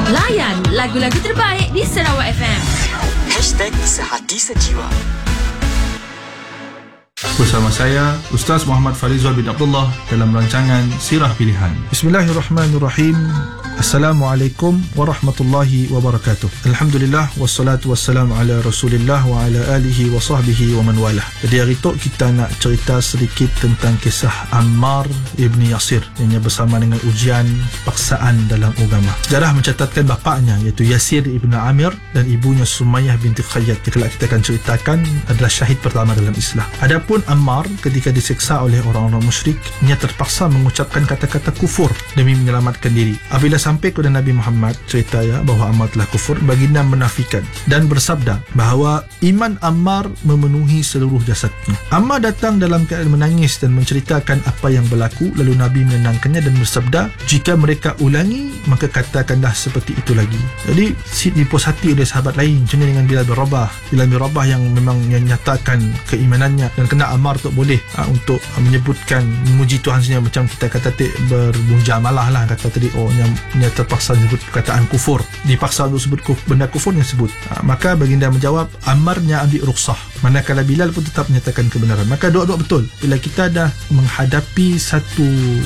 Layan lagu-lagu terbaik di Sarawak FM. #Sehati Sejiwa. Bersama saya Ustaz Muhammad Farizal bin Abdullah dalam rancangan Sirah Pilihan. Bismillahirrahmanirrahim. Assalamualaikum warahmatullahi wabarakatuh. Alhamdulillah wassalatu wassalamu ala Rasulillah wa ala alihi wa sahbihi wa man walah. Jadi hari tu kita nak cerita sedikit tentang kisah Ammar ibni Yasir yang bersama dengan ujian paksaan dalam agama. Sejarah mencatatkan bapaknya iaitu Yasir ibn Amir dan ibunya Sumayyah binti Khayyat yang kelak kita akan ceritakan adalah syahid pertama dalam Islam. Adapun Ammar ketika disiksa oleh orang-orang musyrik, ia terpaksa mengucapkan kata-kata kufur demi menyelamatkan diri. Apabila sampai kepada Nabi Muhammad cerita bahawa Ammar telah kufur, baginda menafikan dan bersabda bahawa iman Ammar memenuhi seluruh jasadnya. Ammar datang dalam keadaan menangis dan menceritakan apa yang berlaku, lalu Nabi menenangkannya dan bersabda, jika mereka ulangi maka katakanlah seperti itu lagi. Jadi dipuas hati oleh sahabat lain, contohnya dengan Bilal bin Rabah yang memang nyatakan keimanannya, dan kena Ammar tu boleh untuk menyebutkan memuji Tuhan sendiri, macam kita kata bermujamalah lah kata tadi, yang terpaksa sebut perkataan kufur, dipaksa untuk sebut benda kufur yang sebut. Maka baginda menjawab, Ammarnya ambil rukhsah, manakala Bilal pun tetap menyatakan kebenaran. Maka dua-dua betul. Bila kita dah menghadapi satu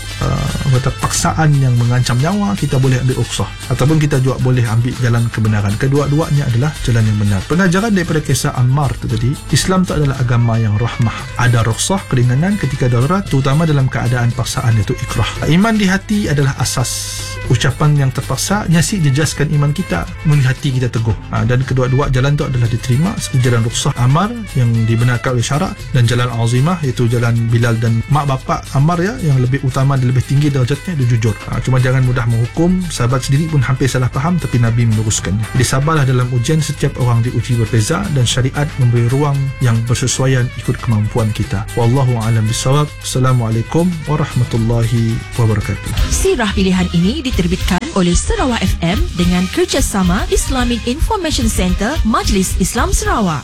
paksaan yang mengancam nyawa, kita boleh ambil rukhsah, ataupun kita juga boleh ambil jalan kebenaran. Kedua-duanya adalah jalan yang benar. Pengajaran daripada kisah Ammar itu tadi, Islam itu adalah agama yang rahmah. Ada rukhsah, keringanan ketika darurat, terutama dalam keadaan paksaan, iaitu ikrah. Iman di hati adalah asas. Ucapan yang terpaksa nyasi jejaskan iman kita, melihat hati kita teguh. Dan kedua-dua jalan itu adalah diterima, seperti jalan rukhsah Ammar yang dibenarkan oleh syarak, dan jalan azimah iaitu jalan Bilal dan mak bapak Ammar yang lebih utama dan lebih tinggi darjatnya, itu jujur. Cuma jangan mudah menghukum. Sahabat sendiri pun hampir salah faham, tapi Nabi meluruskannya. Jadi sabarlah dalam ujian, setiap orang diuji berbeza dan syariat memberi ruang yang bersesuaian ikut kemampuan kita. Wallahu a'lam bissawab. Assalamualaikum warahmatullahi wabarakatuh. Sirah Pilihan ini diterbitkan oleh Sarawak FM dengan kerjasama Islamic Information Center Majlis Islam Sarawak.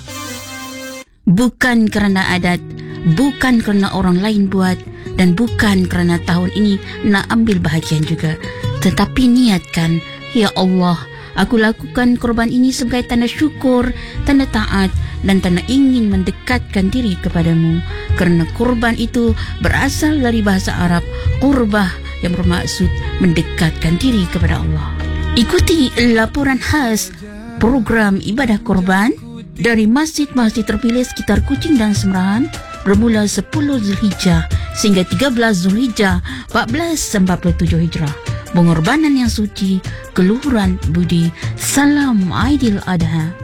Bukan kerana adat, bukan kerana orang lain buat, dan bukan kerana tahun ini nak ambil bahagian juga, tetapi niatkan, ya Allah, aku lakukan korban ini sebagai tanda syukur, tanda taat, dan tanda ingin mendekatkan diri kepadamu. Kerana korban itu berasal dari bahasa Arab qurbah, yang bermaksud mendekatkan diri kepada Allah. Ikuti laporan khas program ibadah korban dari masjid-masjid terpilih sekitar Kuching dan Semerahan bermula 10 Zulhijjah sehingga 13 Zulhijjah 1447 Hijrah. Pengorbanan yang suci, keluhuran budi. Salam Aidil Adha.